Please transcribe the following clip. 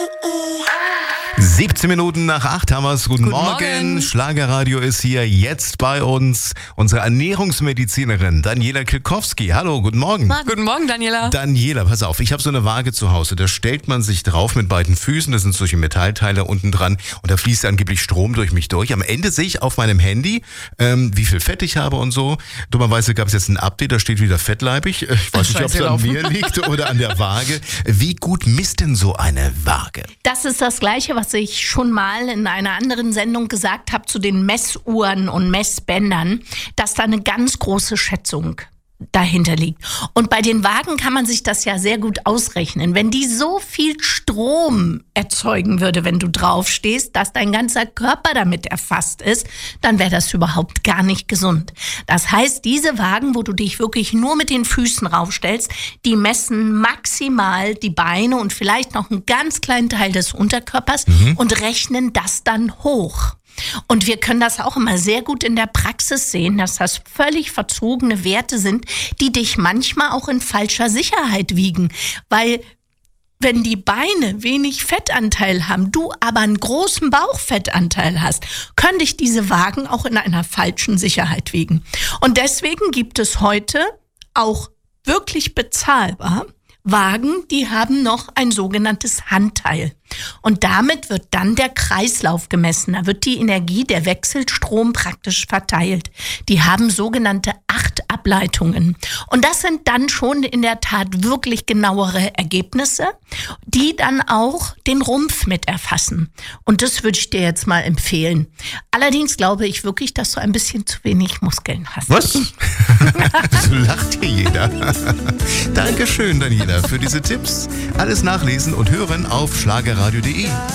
17 Minuten nach 8 haben wir es. Guten Morgen. Schlagerradio ist hier jetzt bei uns. Unsere Ernährungsmedizinerin Daniela Kilkowski. Hallo, guten Morgen. Guten Morgen, Daniela. Daniela, pass auf, ich habe so eine Waage zu Hause. Da stellt man sich drauf mit beiden Füßen. Das sind solche Metallteile unten dran. Und da fließt angeblich Strom durch mich durch. Am Ende sehe ich auf meinem Handy, wie viel Fett ich habe und so. Dummerweise gab es jetzt ein Update, da steht wieder fettleibig. Ich weiß nicht, ob es an mir liegt oder an der Waage. Wie gut misst denn so eine Waage? Das ist das Gleiche, was ich schon mal in einer anderen Sendung gesagt habe zu den Messuhren und Messbändern, dass da eine ganz große Schätzung dahinter liegt. Und bei den Wagen kann man sich das ja sehr gut ausrechnen. Wenn die so viel Strom erzeugen würde, wenn du draufstehst, dass dein ganzer Körper damit erfasst ist, dann wäre das überhaupt gar nicht gesund. Das heißt, diese Wagen, wo du dich wirklich nur mit den Füßen raufstellst, die messen maximal die Beine und vielleicht noch einen ganz kleinen Teil des Unterkörpers und rechnen das dann hoch. Und wir können das auch immer sehr gut in der Praxis sehen, dass das völlig verzogene Werte sind, die dich manchmal auch in falscher Sicherheit wiegen. Weil wenn die Beine wenig Fettanteil haben, du aber einen großen Bauchfettanteil hast, können dich diese Wagen auch in einer falschen Sicherheit wiegen. Und deswegen gibt es heute auch wirklich bezahlbar Wagen, die haben noch ein sogenanntes Handteil. Und damit wird dann der Kreislauf gemessen. Da wird die Energie, der Wechselstrom praktisch verteilt. Die haben sogenannte 8 Ableitungen. Und das sind dann schon in der Tat wirklich genauere Ergebnisse, die dann auch den Rumpf mit erfassen. Und das würde ich dir jetzt mal empfehlen. Allerdings glaube ich wirklich, dass du ein bisschen zu wenig Muskeln hast. Was? So lacht hier jeder. Dankeschön, Daniela, für diese Tipps. Alles nachlesen und hören auf schlagerradio.de.